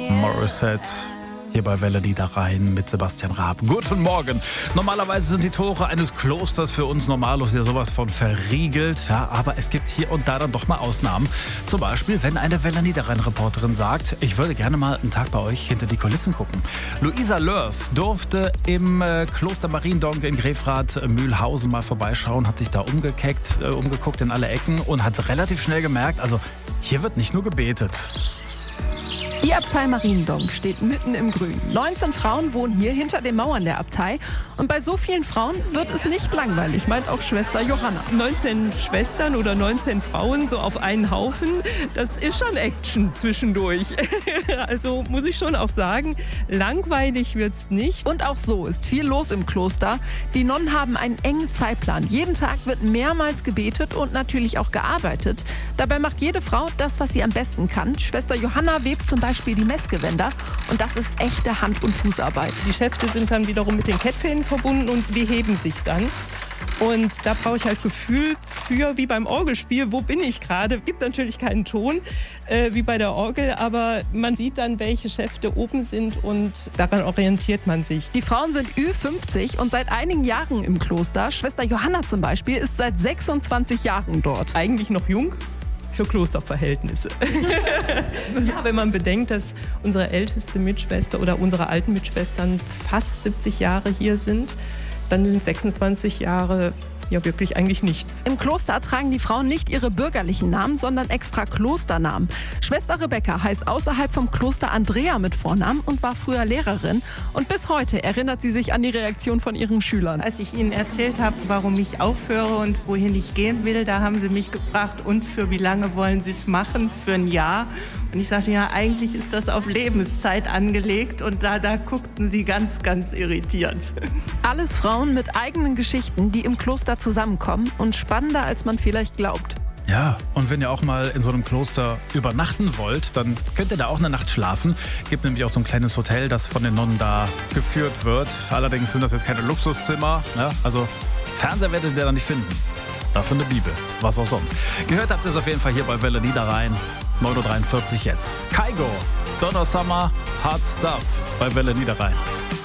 Morissette. Hier bei Welle Niederrhein mit Sebastian Raab. Guten Morgen. Normalerweise sind die Tore eines Klosters für uns Normalos ja sowas von verriegelt. Ja, aber es gibt hier und da dann doch mal Ausnahmen. Zum Beispiel, wenn eine Welle Niederrhein-Reporterin sagt, ich würde gerne mal einen Tag bei euch hinter die Kulissen gucken. Luisa Lörs durfte im Kloster Mariendonk in Grefrath-Mühlhausen mal vorbeischauen, hat sich da umgeguckt in alle Ecken und hat relativ schnell gemerkt, also hier wird nicht nur gebetet. Die Abtei Mariendonk steht mitten im Grün. 19 Frauen wohnen hier hinter den Mauern der Abtei. Und bei so vielen Frauen wird es nicht langweilig, meint auch Schwester Johanna. 19 Schwestern oder 19 Frauen so auf einen Haufen, das ist schon Action zwischendurch. Also muss ich schon auch sagen, langweilig wird's nicht. Und auch so ist viel los im Kloster. Die Nonnen haben einen engen Zeitplan. Jeden Tag wird mehrmals gebetet und natürlich auch gearbeitet. Dabei macht jede Frau das, was sie am besten kann. Schwester Johanna webt zum Beispiel die Messgewänder und das ist echte Hand- und Fußarbeit. Die Schäfte sind dann wiederum mit den Kettfäden verbunden und die heben sich dann. Und da brauche ich halt Gefühl für, wie beim Orgelspiel, wo bin ich gerade? Gibt natürlich keinen Ton wie bei der Orgel, aber man sieht dann, welche Schäfte oben sind und daran orientiert man sich. Die Frauen sind Ü50 und seit einigen Jahren im Kloster. Schwester Johanna zum Beispiel ist seit 26 Jahren dort. Eigentlich noch jung für Klosterverhältnisse. Ja, wenn man bedenkt, dass unsere älteste Mitschwester oder unsere alten Mitschwestern fast 70 Jahre hier sind, dann sind 26 Jahre ja wirklich eigentlich nichts. Im Kloster tragen die Frauen nicht ihre bürgerlichen Namen, sondern extra Klosternamen. Schwester Rebecca heißt außerhalb vom Kloster Andrea mit Vornamen und war früher Lehrerin. Und bis heute erinnert sie sich an die Reaktion von ihren Schülern. Als ich ihnen erzählt habe, warum ich aufhöre und wohin ich gehen will, da haben sie mich gefragt, und für wie lange wollen sie es machen? Für ein Jahr? Und ich sagte, ja, eigentlich ist das auf Lebenszeit angelegt. Und da guckten sie ganz, ganz irritiert. Alles Frauen mit eigenen Geschichten, die im Kloster zusammenkommen und spannender, als man vielleicht glaubt. Ja, und wenn ihr auch mal in so einem Kloster übernachten wollt, dann könnt ihr da auch eine Nacht schlafen. Gibt nämlich auch so ein kleines Hotel, das von den Nonnen da geführt wird. Allerdings sind das jetzt keine Luxuszimmer, ne? Also Fernseher werdet ihr da nicht finden. Dafür eine Bibel, was auch sonst. Gehört habt ihr es auf jeden Fall hier bei Welle Niederrhein. 9:43 Uhr jetzt. Kygo, Donna Summer, Hard Stuff bei Welle Niederrhein.